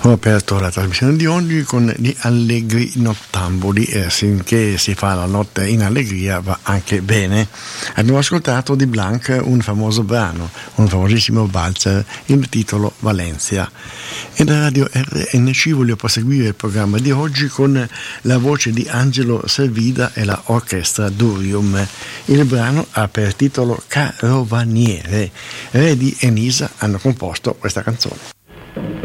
Ho aperto la trasmissione di oggi con gli Allegri Nottambuli, finché si fa la notte in allegria va anche bene. Abbiamo ascoltato di Blanc un famoso brano, un famosissimo valzer, il titolo Valencia. E da Radio RNC voglio proseguire il programma di oggi con la voce di Angelo Servida e la orchestra Durium. Il brano ha per titolo Carovaniere. Redi e Nisa hanno composto questa canzone.